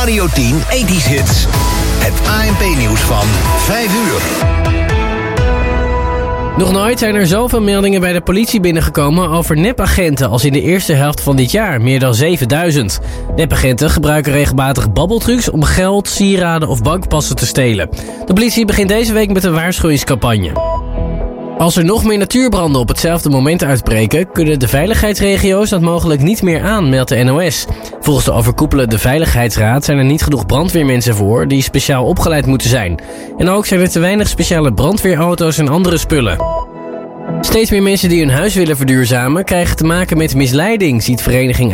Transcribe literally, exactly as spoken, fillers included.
Radio tien ethisch hits. Het A N P-nieuws van vijf uur. Nog nooit zijn er zoveel meldingen bij de politie binnengekomen over nepagenten als in de eerste helft van dit jaar, meer dan zevenduizend. Nepagenten gebruiken regelmatig babbeltrucs om geld, sieraden of bankpassen te stelen. De politie begint deze week met een waarschuwingscampagne. Als er nog meer natuurbranden op hetzelfde moment uitbreken, kunnen de veiligheidsregio's dat mogelijk niet meer aan, meldt de N O S. Volgens de overkoepelende Veiligheidsraad zijn er niet genoeg brandweermensen voor die speciaal opgeleid moeten zijn. En ook zijn er te weinig speciale brandweerauto's en andere spullen. Steeds meer mensen die hun huis willen verduurzamen krijgen te maken met misleiding, ziet vereniging